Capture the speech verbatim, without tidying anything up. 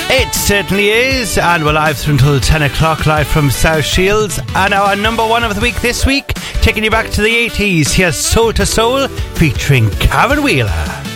It certainly is, and we're live through until ten o'clock, live from South Shields. And our number one of the week this week, taking you back to the eighties. Here's Soul to Soul featuring Karen Wheeler.